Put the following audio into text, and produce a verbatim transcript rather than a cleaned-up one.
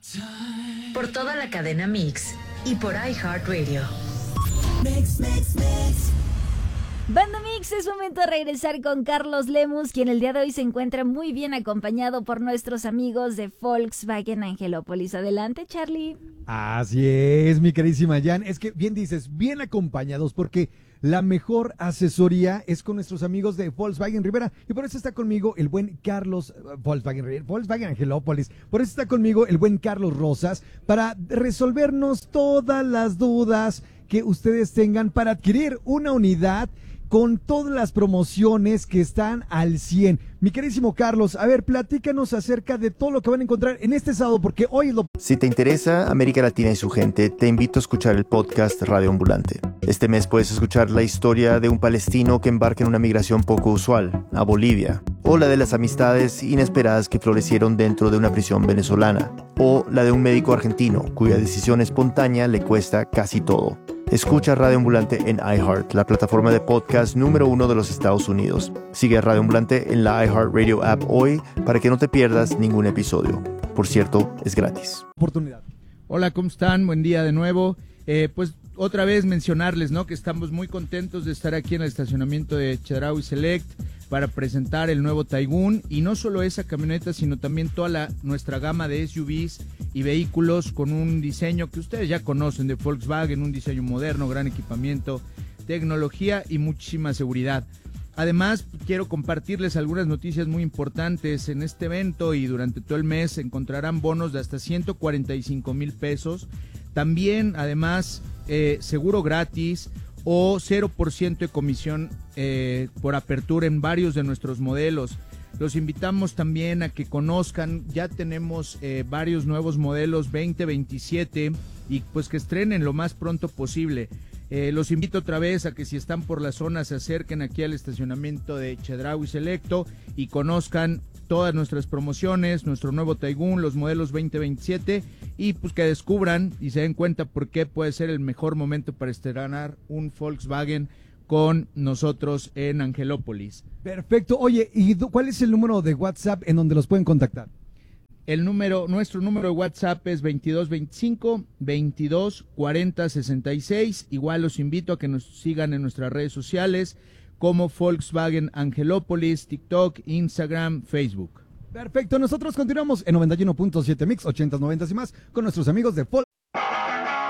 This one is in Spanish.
Por toda la cadena Mix y por iHeartRadio. Mix, mix, mix. Banda Mix, es momento de regresar con Carlos Lemus, quien el día de hoy se encuentra muy bien acompañado por nuestros amigos de Volkswagen Angelópolis. Adelante, Charlie. Así es, mi queridísima Jan. Es que bien dices, bien acompañados, porque la mejor asesoría es con nuestros amigos de Volkswagen Rivera. Y por eso está conmigo el buen Carlos, uh, Volkswagen Rivera, Volkswagen Angelópolis. Por eso está conmigo el buen Carlos Rosas para resolvernos todas las dudas que ustedes tengan para adquirir una unidad con todas las promociones que están al cien. Mi queridísimo Carlos, a ver, platícanos acerca de todo lo que van a encontrar en este sábado, porque hoy es lo... Si te interesa América Latina y su gente, te invito a escuchar el podcast Radio Ambulante. Este mes puedes escuchar la historia de un palestino que embarca en una migración poco usual, a Bolivia, o la de las amistades inesperadas que florecieron dentro de una prisión venezolana, o la de un médico argentino cuya decisión espontánea le cuesta casi todo. Escucha Radio Ambulante en iHeart, la plataforma de podcast número uno de los Estados Unidos. Sigue a Radio Ambulante en la iHeartRadio app hoy para que no te pierdas ningún episodio. Por cierto, es gratis. Oportunidad. Hola, ¿cómo están? Buen día de nuevo. Eh, pues otra vez mencionarles, ¿no?, que estamos muy contentos de estar aquí en el estacionamiento de Chedraui Select para presentar el nuevo Taigun, y no solo esa camioneta, sino también toda la, nuestra gama de S U Vs y vehículos con un diseño que ustedes ya conocen de Volkswagen, un diseño moderno, gran equipamiento, tecnología y muchísima seguridad. Además, quiero compartirles algunas noticias muy importantes en este evento, y durante todo el mes encontrarán bonos de hasta ciento cuarenta y cinco mil pesos. También, además, eh, seguro gratis o cero por ciento de comisión eh, por apertura en varios de nuestros modelos. Los invitamos también a que conozcan, ya tenemos eh, varios nuevos modelos veinte veintisiete y pues que estrenen lo más pronto posible. Eh, los invito otra vez a que si están por la zona se acerquen aquí al estacionamiento de Chedraui Selecto y conozcan todas nuestras promociones, nuestro nuevo Taigun, los modelos veinte veintisiete, y pues que descubran y se den cuenta por qué puede ser el mejor momento para estrenar un Volkswagen con nosotros en Angelópolis. Perfecto. Oye, ¿y cuál es el número de WhatsApp en donde los pueden contactar? El número, nuestro número de WhatsApp es veintidós veinticinco, veintidós cuarenta sesenta y seis. Igual los invito a que nos sigan en nuestras redes sociales como Volkswagen Angelópolis, TikTok, Instagram, Facebook. Perfecto, nosotros continuamos en noventa y uno punto siete Mix, ochenta, noventa y más, con nuestros amigos de Volkswagen.